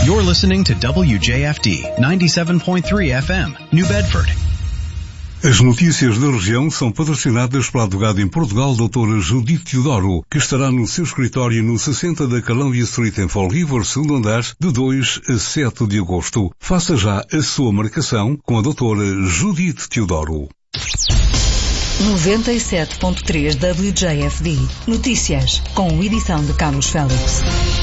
You're listening to WJFD 97.3 FM, New Bedford. As notícias da região são patrocinadas pela advogada em Portugal, doutora Judith Teodoro, que estará no seu escritório no 60 da Columbia Street em Fall River, segundo andar, de 2 a 7 de agosto. Faça já a sua marcação com a doutora Judith Teodoro. 97.3 WJFD. Notícias, com edição de Carlos Félix.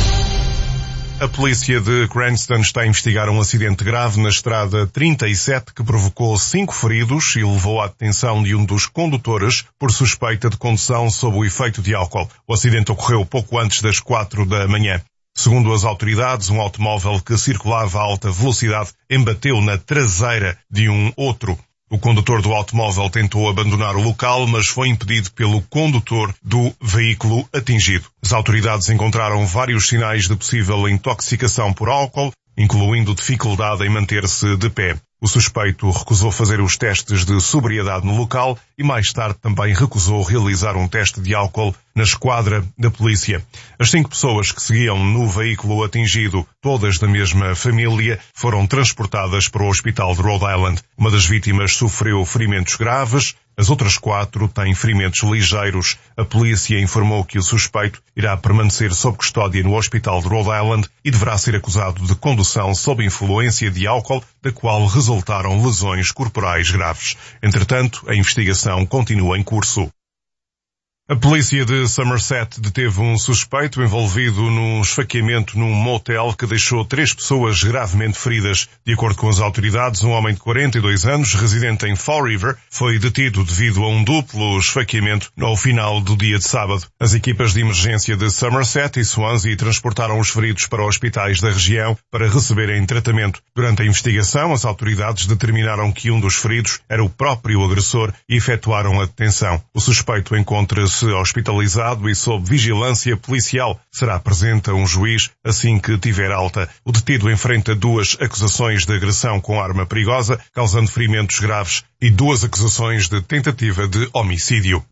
A polícia de Cranston está a investigar um acidente grave na estrada 37 que provocou 5 feridos e levou à detenção de um dos condutores por suspeita de condução sob o efeito de álcool. O acidente ocorreu pouco antes das 4 da manhã. Segundo as autoridades, um automóvel que circulava a alta velocidade embateu na traseira de um outro. O condutor do automóvel tentou abandonar o local, mas foi impedido pelo condutor do veículo atingido. As autoridades encontraram vários sinais de possível intoxicação por álcool, incluindo dificuldade em manter-se de pé. O suspeito recusou fazer os testes de sobriedade no local e mais tarde também recusou realizar um teste de álcool na esquadra da polícia. As 5 pessoas que seguiam no veículo atingido, todas da mesma família, foram transportadas para o hospital de Rhode Island. Uma das vítimas sofreu ferimentos graves, as outras 4 têm ferimentos ligeiros. A polícia informou que o suspeito irá permanecer sob custódia no hospital de Rhode Island e deverá ser acusado de condução sob influência de álcool, da qual resultaram lesões corporais graves. Entretanto, a investigação continua em curso. A polícia de Somerset deteve um suspeito envolvido num esfaqueamento num motel que deixou 3 pessoas gravemente feridas. De acordo com as autoridades, um homem de 42 anos, residente em Fall River, foi detido devido a um duplo esfaqueamento ao final do dia de sábado. As equipas de emergência de Somerset e Swansea transportaram os feridos para hospitais da região para receberem tratamento. Durante a investigação, as autoridades determinaram que um dos feridos era o próprio agressor e efetuaram a detenção. O suspeito encontra-se hospitalizado e sob vigilância policial. Será presente a um juiz assim que tiver alta. O detido enfrenta 2 acusações de agressão com arma perigosa, causando ferimentos graves, e 2 acusações de tentativa de homicídio.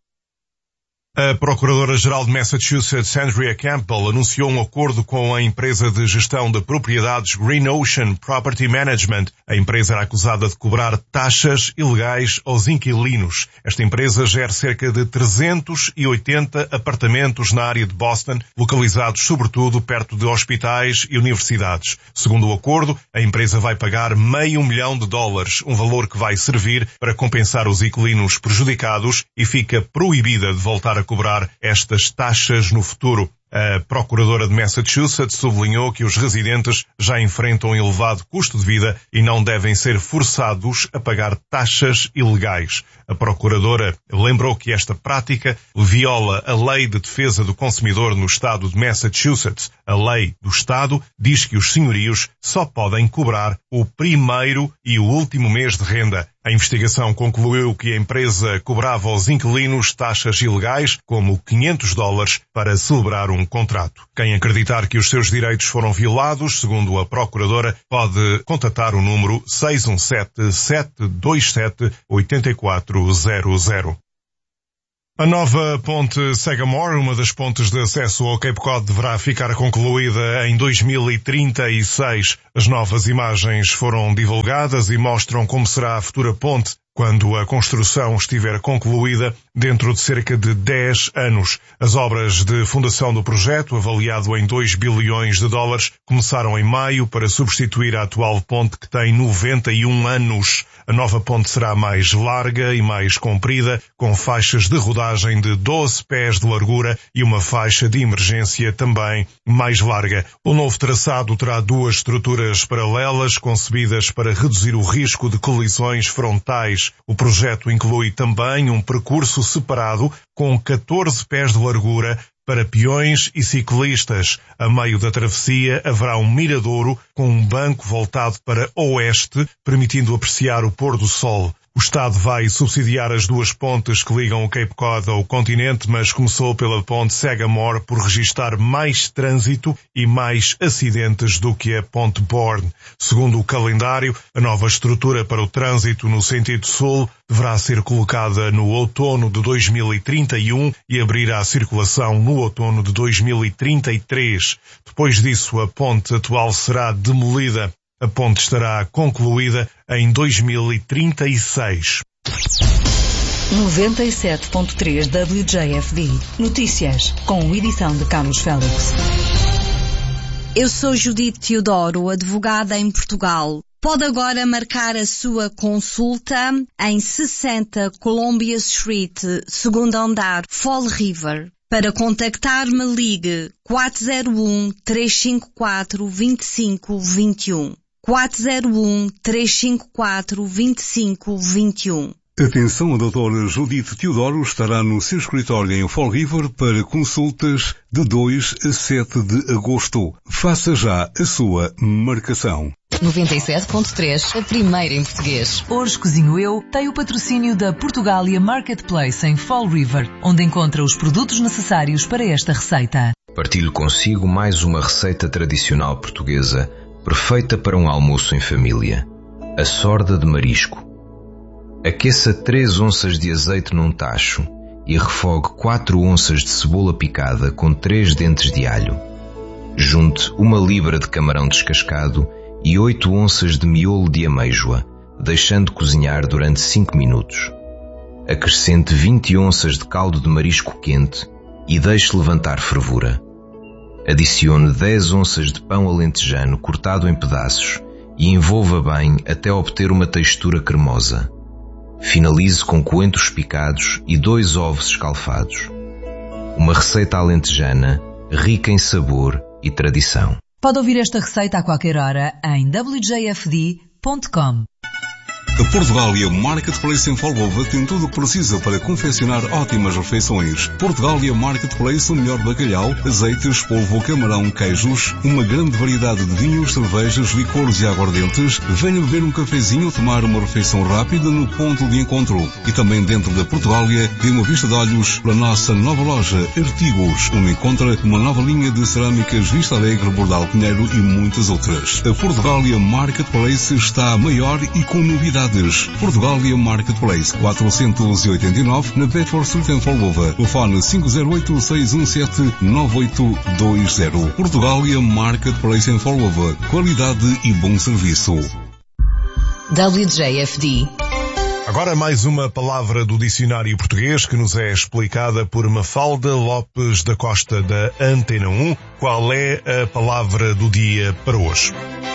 A Procuradora-Geral de Massachusetts, Andrea Campbell, anunciou um acordo com a empresa de gestão de propriedades Green Ocean Property Management. A empresa era acusada de cobrar taxas ilegais aos inquilinos. Esta empresa gera cerca de 380 apartamentos na área de Boston, localizados sobretudo perto de hospitais e universidades. Segundo o acordo, a empresa vai pagar $500 mil, um valor que vai servir para compensar os inquilinos prejudicados e fica proibida de voltar a cobrar estas taxas no futuro. A Procuradora de Massachusetts sublinhou que os residentes já enfrentam um elevado custo de vida e não devem ser forçados a pagar taxas ilegais. A Procuradora lembrou que esta prática viola a Lei de Defesa do Consumidor no estado de Massachusetts. A lei do estado diz que os senhorios só podem cobrar o primeiro e o último mês de renda. A investigação concluiu que a empresa cobrava aos inquilinos taxas ilegais, como $500, para celebrar um contrato. Quem acreditar que os seus direitos foram violados, segundo a Procuradora, pode contatar o número 617-727-8400. A nova ponte Sagamore, uma das pontes de acesso ao Cape Cod, deverá ficar concluída em 2036. As novas imagens foram divulgadas e mostram como será a futura ponte quando a construção estiver concluída dentro de cerca de 10 anos. As obras de fundação do projeto, avaliado em $2 bilhões, começaram em maio para substituir a atual ponte que tem 91 anos. A nova ponte será mais larga e mais comprida, com faixas de rodagem de 12 pés de largura e uma faixa de emergência também mais larga. O novo traçado terá 2 estruturas paralelas concebidas para reduzir o risco de colisões frontais. O projeto inclui também um percurso separado com 14 pés de largura para peões e ciclistas. A meio da travessia haverá um miradouro com um banco voltado para oeste, permitindo apreciar o pôr do sol. O Estado vai subsidiar as duas pontes que ligam o Cape Cod ao continente, mas começou pela ponte Sagamore por registar mais trânsito e mais acidentes do que a ponte Bourne. Segundo o calendário, a nova estrutura para o trânsito no sentido sul deverá ser colocada no outono de 2031 e abrirá a circulação no outono de 2033. Depois disso, a ponte atual será demolida. A ponte estará concluída em 2036. 97.3 WJFD. Notícias, com edição de Carlos Félix. Eu sou Judite Teodoro, advogada em Portugal. Pode agora marcar a sua consulta em 60 Columbia Street, segundo andar, Fall River. Para contactar-me, ligue 401-354-2521. 401-354-2521. Atenção, a doutora Judite Teodoro estará no seu escritório em Fall River para consultas de 2 a 7 de agosto. Faça já a sua marcação. 97.3, a primeira em português. Hoje Cozinho Eu tem o patrocínio da Portugália Marketplace em Fall River, onde encontra os produtos necessários para esta receita. Partilho consigo mais uma receita tradicional portuguesa, perfeita para um almoço em família. A sorda de marisco. Aqueça 3 onças de azeite num tacho e refogue 4 onças de cebola picada com 3 dentes de alho. Junte 1 libra de camarão descascado e 8 onças de miolo de amêijoa, deixando cozinhar durante 5 minutos. Acrescente 20 onças de caldo de marisco quente e deixe levantar fervura. Adicione 10 onças de pão alentejano cortado em pedaços e envolva bem até obter uma textura cremosa. Finalize com coentros picados e 2 ovos escalfados. Uma receita alentejana, rica em sabor e tradição. Pode ouvir esta receita a qualquer hora em wjfd.com. A Portugália Marketplace em Folgova tem tudo o que precisa para confeccionar ótimas refeições. Portugália Marketplace, o melhor bacalhau, azeites, polvo, camarão, queijos, uma grande variedade de vinhos, cervejas, licores e aguardentes. Venha beber um cafezinho ou tomar uma refeição rápida no ponto de encontro. E também dentro da Portugália, dê uma vista de olhos para a nossa nova loja Artigos, onde encontra uma nova linha de cerâmicas Vista Alegre, Bordal Pinheiro e muitas outras. A Portugália Marketplace está maior e com novidades. Portugália Marketplace, 489, na Bedford Street em Folgova. Telefone 508-617-9820. Portugália Marketplace em Folgova. Qualidade e bom serviço. WJFD. Agora mais uma palavra do dicionário português que nos é explicada por Mafalda Lopes da Costa da Antena 1. Qual é a palavra do dia para hoje?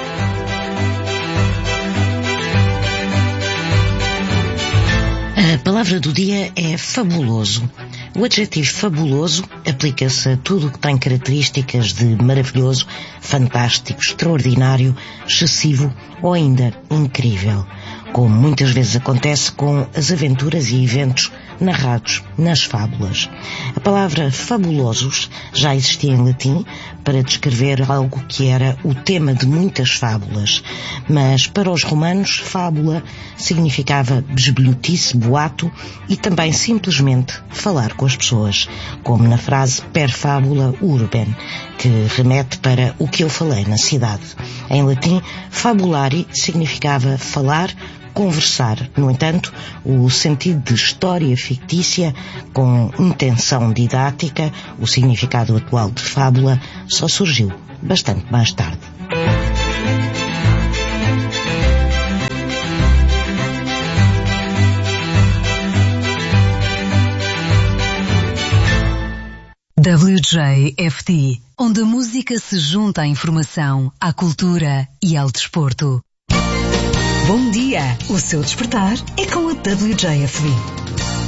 A palavra do dia é fabuloso. O adjetivo fabuloso aplica-se a tudo o que tem características de maravilhoso, fantástico, extraordinário, excessivo ou ainda incrível, como muitas vezes acontece com as aventuras e eventos narrados nas fábulas. A palavra fabulosos já existia em latim para descrever algo que era o tema de muitas fábulas, mas para os romanos, fábula significava besbilhotice, boato e também simplesmente falar com as pessoas, como na frase per fabula urbem, que remete para o que eu falei na cidade. Em latim, fabulari significava falar, conversar. No entanto, o sentido de história fictícia com intenção didática, o significado atual de fábula, só surgiu bastante mais tarde. WJFD, onde a música se junta à informação, à cultura e ao desporto. Bom dia! O seu despertar é com a WJFD.